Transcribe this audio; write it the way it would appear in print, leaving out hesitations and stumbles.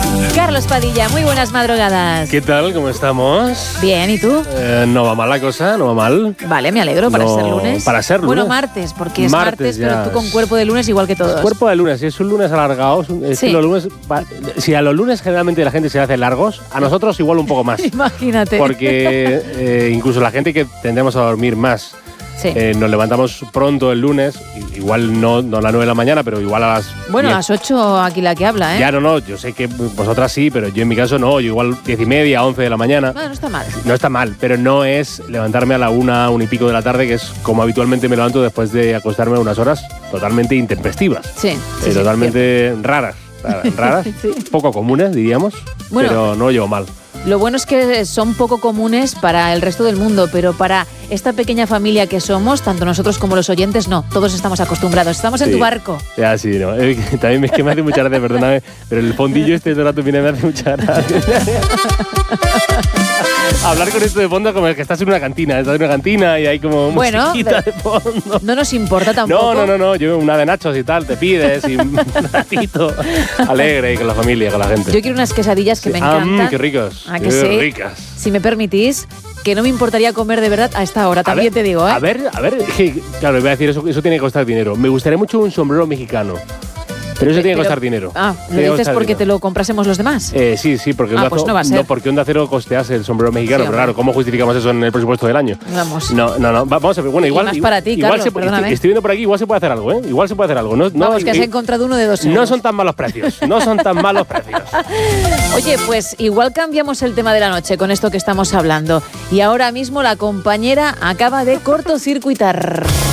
Carlos Padilla, muy buenas madrugadas. ¿Qué tal? ¿Cómo estamos? Bien, ¿y tú? No va mal la cosa, no va mal. Vale, me alegro para ser lunes. Para ser lunes. Bueno, martes, porque es martes, ya. pero tú con cuerpo de lunes igual que todos. Cuerpo de lunes, si es un lunes alargado, es Sí. que los lunes, si a los lunes generalmente la gente se hace largos, a nosotros igual un poco más. Imagínate. Porque incluso la gente que tendemos a dormir más, Sí. nos levantamos pronto el lunes, igual no a las 9 de la mañana, pero igual a las Bueno, 10. a las 8 aquí la que habla, ¿eh? Ya no, yo sé que vosotras sí, pero yo en mi caso no, yo igual 10:30, 11 de la mañana. Bueno, no está mal. No está mal, pero no es levantarme a la 1 y pico de la tarde, que es como habitualmente me levanto después de acostarme unas horas totalmente intempestivas. Sí. sí, Totalmente raras, Sí. poco comunes, diríamos, Bueno. pero no lo llevo mal. Lo bueno es que son poco comunes para el resto del mundo, pero para esta pequeña familia que somos, tanto nosotros como los oyentes, no. Todos estamos acostumbrados. Estamos en Sí. tu barco. Ya, sí, no. También es que me hace mucha gracia, perdóname, pero el fondillo este de rato viene me hace mucha gracia. Hablar con esto de fondo como el que estás en una cantina, y hay como Bueno, musiquita de fondo. No nos importa tampoco. No, yo una de nachos y tal, te pides y un ratito alegre y con la familia, con la gente. Yo quiero unas quesadillas que me encantan. Qué ricos, ¿A qué que sí? ricas. Si me permitís, que no me importaría comer de verdad a esta hora, también te digo, ¿eh? A ver, claro, voy a decir, eso tiene que costar dinero. Me gustaría mucho un sombrero mexicano, pero eso tiene que costar dinero. Ah, Tiene ¿lo que dices costar porque dinero. te lo comprásemos los demás? Sí, porque pues no va a ser. porque Onda Cero costease el sombrero mexicano, Sí, pero claro, ¿cómo justificamos eso en el presupuesto del año? Vamos. No, vamos a ver, bueno, Y igual... más para ti, igual Carlos, perdóname. estoy viendo por aquí, igual se puede hacer algo, ¿eh? Igual se puede hacer algo. Vamos, que has encontrado uno de 2 euros. No son tan malos precios, Oye, pues igual cambiamos el tema de la noche con esto que estamos hablando. Y ahora mismo la compañera acaba de cortocircuitar.